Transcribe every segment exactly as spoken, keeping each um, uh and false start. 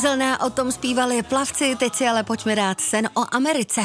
Zelená, o tom zpívali plavci, teď si ale pojďme dát sen o Americe.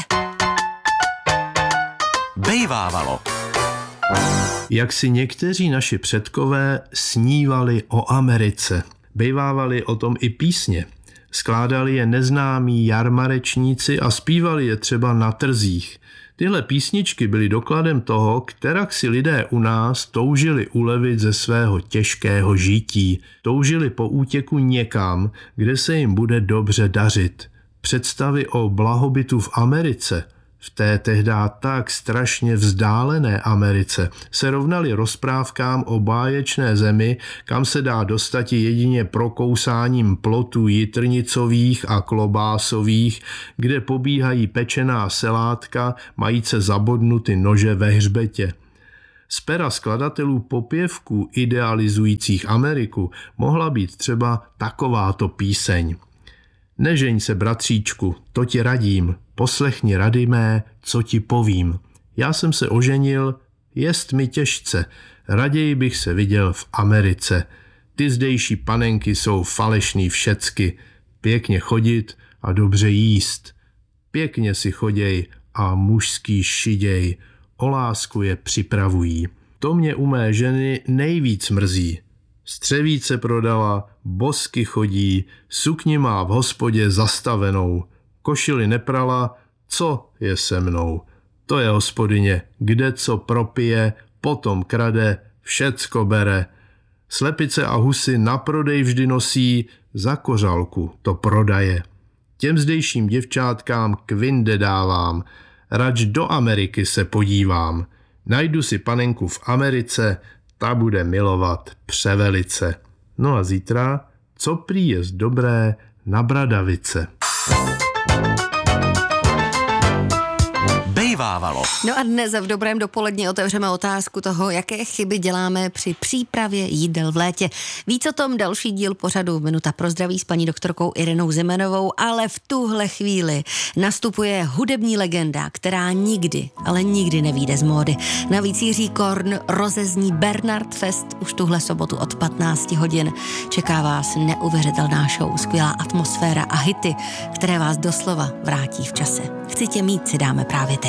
Bejvávalo. Jak si někteří naši předkové snívali o Americe. Bejvávali o tom i písně. Skládali je neznámí jarmarečníci a zpívali je třeba na trzích. Tyhle písničky byly dokladem toho, kterak si lidé u nás toužili ulevit ze svého těžkého žití. Toužili po útěku někam, kde se jim bude dobře dařit. Představy o blahobytu v Americe, v té tehdá tak strašně vzdálené Americe, se rovnaly rozprávkám o báječné zemi, kam se dá dostati jedině prokousáním plotů jitrnicových a klobásových, kde pobíhají pečená selátka, majíce zabodnuty nože ve hřbetě. Z pera skladatelů popěvků idealizujících Ameriku mohla být třeba takováto píseň. Nežeň se, bratříčku, to ti radím, poslechni rady mé, co ti povím. Já jsem se oženil, jest mi těžce, raději bych se viděl v Americe. Ty zdejší panenky jsou falešný všecky, pěkně chodit a dobře jíst. Pěkně si choděj a mužský šiděj, o lásku je připravují. To mě u mé ženy nejvíc mrzí. Střevíce prodala, bosky chodí, sukni má v hospodě zastavenou, košili neprala, co je se mnou. To je hospodyně, kde co propije, potom krade, všecko bere. Slepice a husy na prodej vždy nosí, za kořalku to prodaje. Těm zdejším děvčátkám kvinde dávám, rač do Ameriky se podívám. Najdu si panenku v Americe, ta bude milovat převelice. No a zítra, co prý jest dobré na bradavice. Bejvávalo. No a dnes v dobrém dopoledni otevřeme otázku toho, jaké chyby děláme při přípravě jídel v létě. Víc o tom další díl pořadu Minuta pro zdraví s paní doktorkou Irenou Zemenovou, ale v tuhle chvíli nastupuje hudební legenda, která nikdy, ale nikdy nevyjde z módy. Navíc Jiří Korn rozezní Bernard Fest už tuhle sobotu od patnáct hodin. Čeká vás neuvěřitelná show, skvělá atmosféra a hity, které vás doslova vrátí v čase. Chci tě mít, si dáme právě teď.